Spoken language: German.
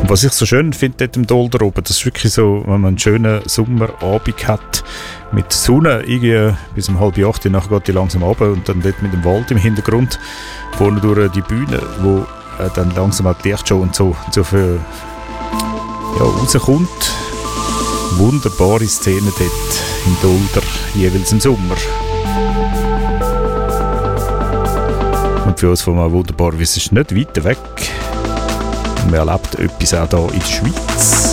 was ich so schön finde dort im Dolder oben, das ist wirklich so, wenn man einen schönen Sommerabend hat, mit Sonne, irgendwie bis um 7:30, nachher geht die langsam runter und dann dort mit dem Wald im Hintergrund, vorne durch die Bühne, wo dann langsam auch die Lichtshow und so rauskommt. Wunderbare Szene dort im Dolder, jeweils im Sommer. Und für uns von mal wunderbar, weil es ist nicht weit weg. Und man erlebt etwas auch hier in der Schweiz.